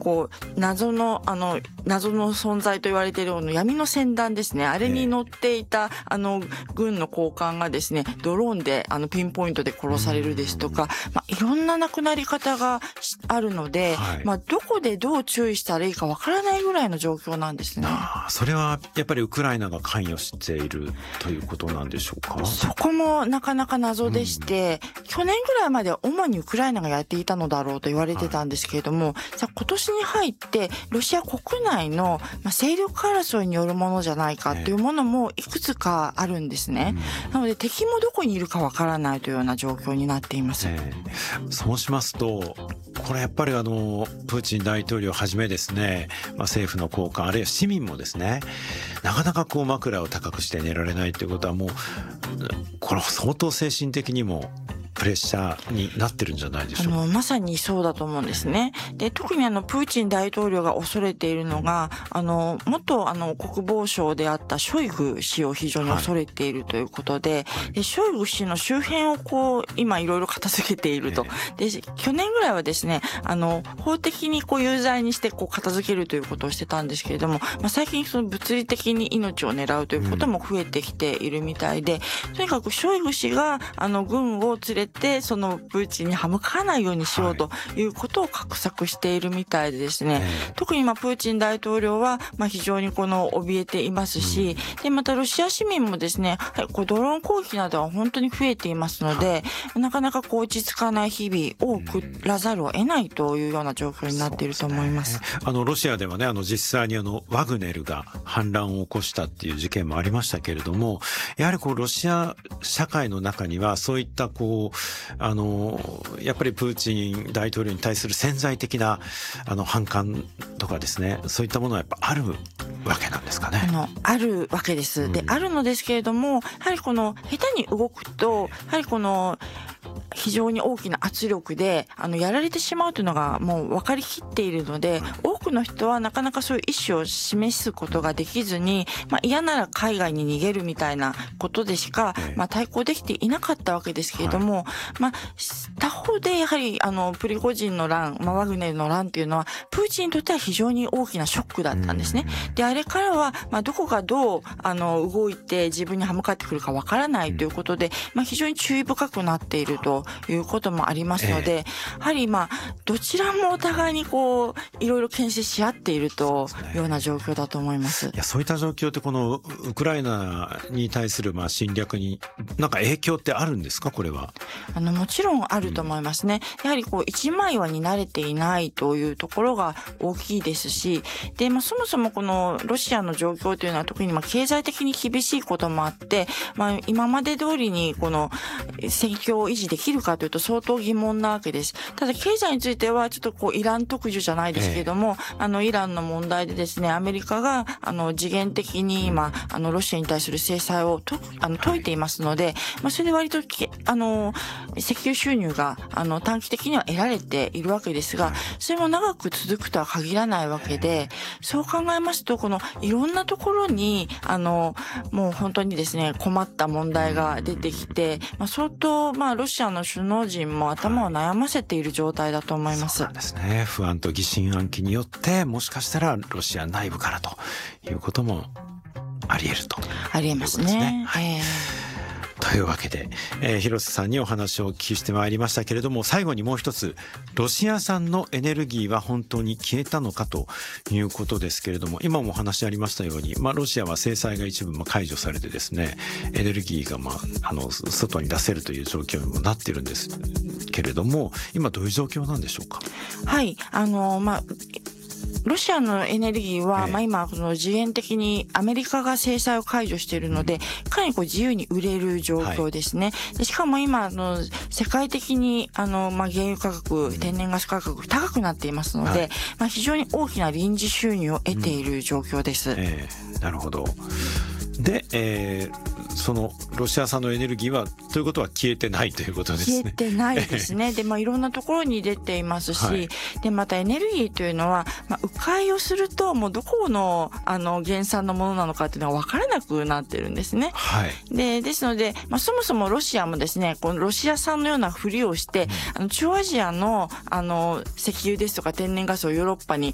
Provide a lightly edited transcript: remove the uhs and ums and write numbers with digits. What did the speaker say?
こう謎の存在と言われている闇の船団ですね、あれに乗っていた軍の高官がですね、ドローンでピンポイントで殺されるですとか、いろんな亡くなり方があるので、どこでどう注意したらいいかわからないぐらいの状況なんですね。 それはやっぱりウクライナが関与しているということなんでしょうか。 そこもなかなか謎でして、去年ぐらいまでは主にウクライナがやっていたのだろうと言われてたんですけれども、さあ今年に入ってロシア国内の勢力争いによるものじゃないかというものもいくつかあるんですね。なので敵もどこにいるかわからないというような状況になっています。 そうしますと、これやっぱりプーチン大統領はじめですね、政府の高官あるいは市民もですね、なかなかこう枕を高くして寝られないということは、もうこれ相当精神的にもプレッシャーになってるんじゃないでしょうか。 まさにそうだと思うんですね。で、特にプーチン大統領が恐れているのが、元国防相であったショイグ氏を非常に恐れているということで、ショイグ氏の周辺を今いろいろ片付けていると。で、去年ぐらいはですね、法的に有罪にして片付けるということをしてたんですけれども、最近その物理的に命を狙うということも増えてきているみたいで、とにかくショイグ氏が軍を連れてそのプーチンに歯向かわないようにしようということを画策しているみたいでですね、特にプーチン大統領は非常に怯えていますし、でまたロシア市民もですね、ドローン攻撃などは本当に増えていますので、なかなか落ち着かない日々を送らざるを得ないというような状況になっていると思います。 ロシアではね、実際にワグネルが反乱を起こしたっていう事件もありましたけれども、やはりロシア社会の中にはそういったやっぱりプーチン大統領に対する潜在的な反感とかですね、そういったものはやっぱあるわけなんですかね。 あるわけです。で、あるのですけれども、やはり下手に動くと、やはり非常に大きな圧力でやられてしまうというのがもう分かりきっているので、多くの人はなかなかそういう意思を示すことができずに、嫌なら海外に逃げるみたいなことでしか、対抗できていなかったわけですけれども、他方でやはりプリゴジンの乱、ワグネルの乱っていうのはプーチンにとっては非常に大きなショックだったんですね。で、あれからはどこがどう動いて自分に歯向かってくるかわからないということで、非常に注意深くなっているということもありますので、やはりどちらもお互いにいろいろ牽制し合っているというような状況だと思います。 いや、そういった状況ってウクライナに対する侵略になんか影響ってあるんですか、これは。 もちろんあると思いますね。やはり一枚岩に慣れていないというところが大きいですし、で、そもそもロシアの状況というのは特に経済的に厳しいこともあって、今まで通りに戦況を維持できるかというと相当疑問なわけです。ただ経済についてはちょっとイラン特需じゃないですけれども、イランの問題でですね、アメリカが時限的に今ロシアに対する制裁を解いていますので、それで割と石油収入が短期的には得られているわけですが、それも長く続くとは限らないわけで、そう考えますといろんなところにもう本当にですね、困った問題が出てきて、相当ロシアの首脳陣も頭を悩ませている状態だと思います。 そうなんですね。不安と疑心暗鬼によってもしかしたらロシア内部からということもあり得ると。 あり得ますね。 というわけで、広瀬さんにお話をお聞きしてまいりましたけれども、最後にもう一つ、ロシア産のエネルギーは本当に消えたのかということですけれども、今もお話ありましたように、ロシアは制裁が一部解除されてですね、エネルギーが外に出せるという状況にもなっているんですけれども、今どういう状況なんでしょうか。 はい、ロシアのエネルギーは、今時限的にアメリカが制裁を解除しているので、かなり自由に売れる状況ですね。でしかも今世界的に原油価格、天然ガス価格高くなっていますので、非常に大きな臨時収入を得ている状況です。 なるほど。で、そのロシア産のエネルギーはということは消えてないということですね。 消えてないですね。で、いろんなところに出ていますし、でまたエネルギーというのは、迂回をするともうどこの原産のものなのかっていうのが分からなくなってるんですね。ですので、そもそもロシアもですね、このロシア産のようなふりをして、中央アジアの石油ですとか天然ガスをヨーロッパに